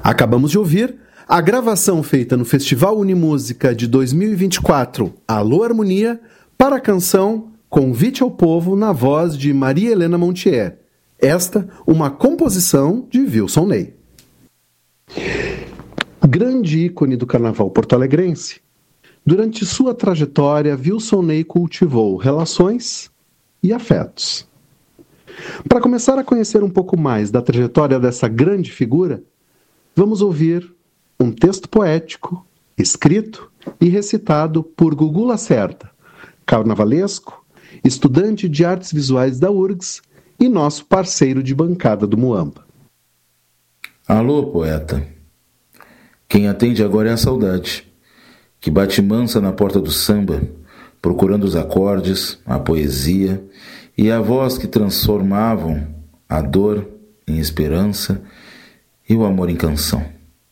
Acabamos de ouvir a gravação feita no Festival Unimúsica de 2024, Alô Harmonia, para a canção Convite ao Povo, na voz de Maria Helena Montier. Esta, uma composição de Wilson Ney. Grande ícone do carnaval porto-alegrense, durante sua trajetória, Wilson Ney cultivou relações e afetos. Para começar a conhecer um pouco mais da trajetória dessa grande figura, vamos ouvir um texto poético, escrito e recitado por Gugu Lacerda, carnavalesco, estudante de artes visuais da URGS e nosso parceiro de bancada do Muamba. Alô, poeta. Quem atende agora é a saudade, que bate mansa na porta do samba, procurando os acordes, a poesia e a voz que transformavam a dor em esperança e o amor em canção.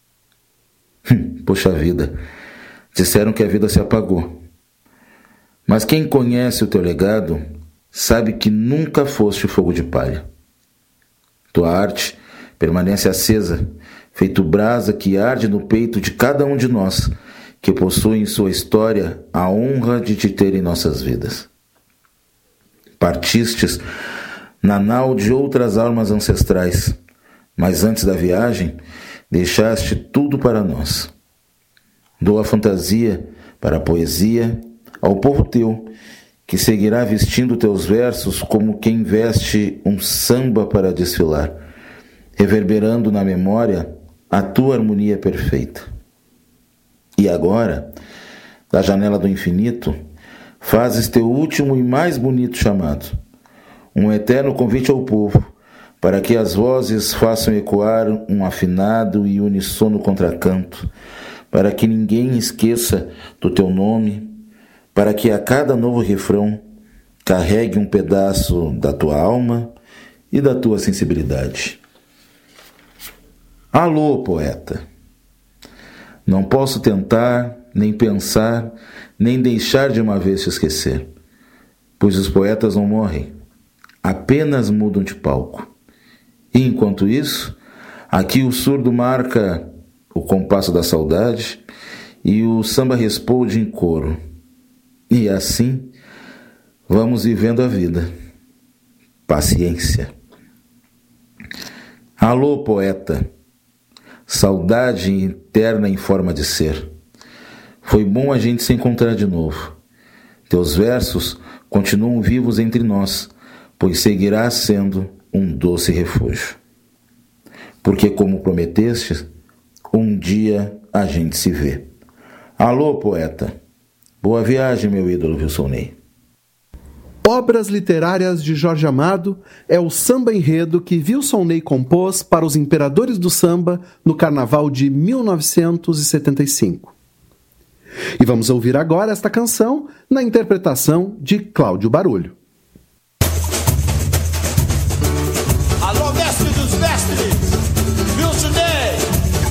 Poxa vida, disseram que a vida se apagou. Mas quem conhece o teu legado sabe que nunca foste fogo de palha. Tua arte permanece acesa, feito brasa que arde no peito de cada um de nós, que possui em sua história a honra de te ter em nossas vidas. Partistes na nau de outras almas ancestrais, mas antes da viagem, deixaste tudo para nós. Dou a fantasia para a poesia ao povo teu, que seguirá vestindo teus versos como quem veste um samba para desfilar, reverberando na memória a tua harmonia perfeita. E agora, da janela do infinito, fazes teu último e mais bonito chamado, um eterno convite ao povo, para que as vozes façam ecoar um afinado e unissono contracanto, para que ninguém esqueça do teu nome, para que a cada novo refrão carregue um pedaço da tua alma e da tua sensibilidade. Alô, poeta! Não posso tentar, nem pensar, nem deixar de uma vez te esquecer, pois os poetas não morrem, apenas mudam de palco. E enquanto isso, aqui o surdo marca o compasso da saudade e o samba responde em coro. E assim, vamos vivendo a vida. Paciência. Alô, poeta! Saudade interna em forma de ser. Foi bom a gente se encontrar de novo. Teus versos continuam vivos entre nós, pois seguirás sendo um doce refúgio. Porque, como prometeste, um dia a gente se vê. Alô, poeta! Boa viagem, meu ídolo Wilson Ney. Obras literárias de Jorge Amado é o samba enredo que Wilson Ney compôs para os Imperadores do Samba no Carnaval de 1975. E vamos ouvir agora esta canção na interpretação de Cláudio Barulho.